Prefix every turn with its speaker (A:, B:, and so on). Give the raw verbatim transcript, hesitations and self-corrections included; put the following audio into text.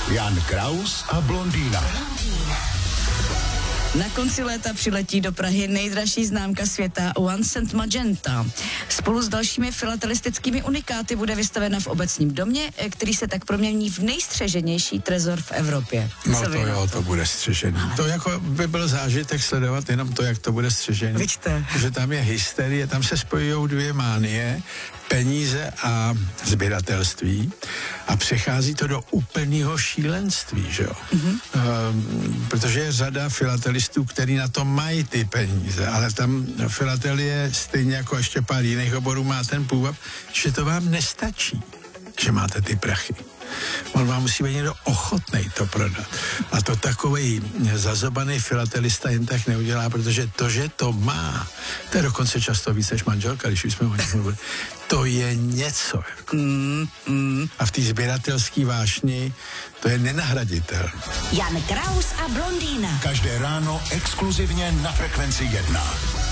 A: Jan Kraus a blondýna.
B: Na konci léta přiletí do Prahy nejdražší známka světa One Cent Magenta. Spolu s dalšími filatelistickými unikáty bude vystavena v Obecním domě, který se tak promění v nejstřeženější trezor v Evropě.
C: No to jo, to bude střežený. To jako by byl zážitek sledovat jenom to, jak to bude střežený.
B: Vidíte.
C: Že tam je hysterie, tam se spojují dvě mánie, peníze a sběratelství a přechází to do úplného šílenství, že jo. Mm-hmm. Um, protože je řada filatelistů, který na to mají ty peníze, ale tam filatelie stejně jako ještě pár jiných oborů má ten půvab, že to vám nestačí, že máte ty prachy. On vám musí být někdo ochotnej to prodat. A to takovej zazobaný filatelista jen tak neudělá, protože to, že to má, to je dokonce často víc než manželka, když jsme o něm mluvili, to je něco. Jako.
B: Mm, mm.
C: A v té sběratelské vášni to je nenahraditelné.
D: Jan Kraus a blondýna.
A: Každé ráno exkluzivně na Frekvenci jedna.